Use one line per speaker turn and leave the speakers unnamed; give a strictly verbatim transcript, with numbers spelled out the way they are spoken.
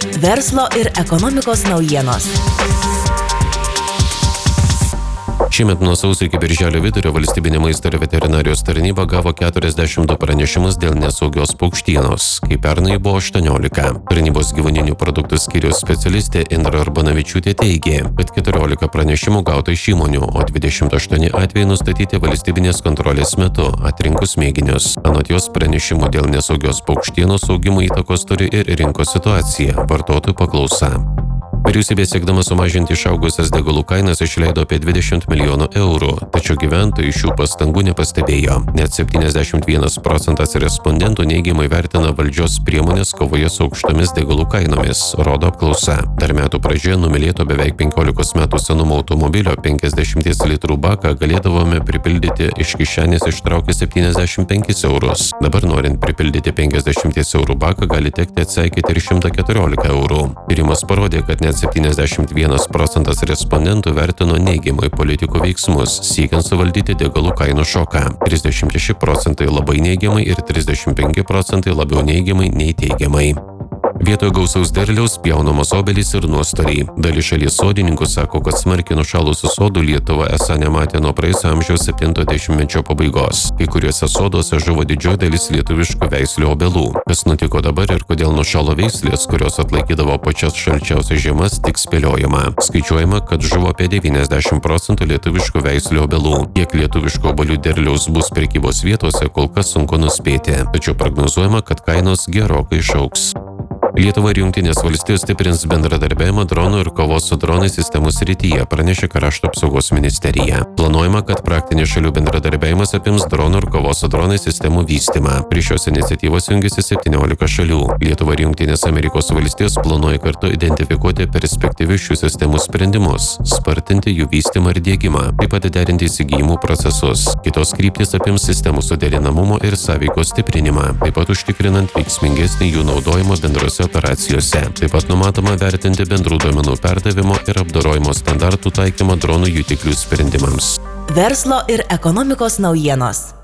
Verslo ir ekonomikos naujienos.
Šiemet nuo sausio iki birželio vidurio valstybinė maisto ir veterinarijos tarnyba gavo keturiasdešimt du pranešimus dėl nesaugios paukštienos, kai pernai buvo aštuoniolika. Tarnybos gyvūninių produktų skyriaus specialistė Indra Urbanavičiūtė teigė, kad keturiolika pranešimų gauta iš įmonių, o dvidešimt aštuoni atvejai nustatyti valstybinės kontrolės metu, atrinkus mėginius. Anot jos, pranešimų dėl nesaugios paukštienos augimo įtakos turi ir rinkos situacija, vartotojų paklausa. Vyriausybė siekdama sumažinti išaugusias degalų kainas išleido apie dvidešimt milijonų eurų, tačiau gyventojai šių pastangų nepastebėjo. Net septyniasdešimt vienas procentas respondentų neigiamai vertina valdžios priemonės kovoje su aukštomis degalų kainomis, rodo apklausa. Dar metų pradžioje numylėto beveik penkiolikos metų senumo automobilio penkiasdešimties litrų baką galėdavome pripildyti iš kišenės ištraukę septyniasdešimt penkis eurus. Dabar norint pripildyti penkiasdešimties eurų baką gali tekti atseikėti ir šimtą keturiolika eurų. Tyrimas parodė, kad net septyniasdešimt vienas procentas respondentų vertino neigiamai politikų veiksmus, siekiant suvaldyti degalų kainų šoką. trisdešimt šeši procentai labai neigiamai ir trisdešimt penki procentai labiau neigiamai nei teigiamai. Vietoj gausaus derliaus pjaunamos obelys ir nuostoliai. Dalis šalies sodininkų sako, kad smarkiai nušalusių sodų Lietuva esą nematė nuo praėjusio amžiaus septinto dešimtmečio pabaigos. Kai kuriuose soduose žuvo didžioji dalis lietuviškų veislių obelų. Kas nutiko dabar ir kodėl nušalo veislės, kurios atlaikydavo pačias šalčiausias žiemas, tik spėliojama. Skaičiuojama, kad žuvo apie devyniasdešimt procentų lietuviškų veislių obelų. Kiek lietuviškų obelių derliaus bus prekybos vietose, kol kas sunku nuspėti. Tačiau prognozuojama, kad kainos gerokai išaugs. Lietuva ir Jungtinės valstijos stiprins bendradarbiavimą dronų ir kovos su dronais sistemų srityje, pranešė Krašto apsaugos ministerija. Planuojama, kad praktinis šalių bendradarbiavimas apims dronų ir kovos su dronais sistemų vystymą. Prie šios iniciatyvos jungiasi septyniolika šalių. Lietuva ir Jungtinės Amerikos valstijos planuoja kartu identifikuoti perspektyvius šių sistemų sprendimus, spartinti jų vystymą ir diegimą, taip pat derinti įsigijimų procesus. Kitos kryptys apims sistemų suderinamumo ir sąveikos stiprinimą, taip pat užtikrinant veiksmingesnį jų naudojimo bendrose operacijose. Taip pat numatoma vertinti bendrų duomenų perdavimo ir apdorojimo standartų taikymą dronų jutiklių sprendimams.
Verslo ir ekonomikos naujienos.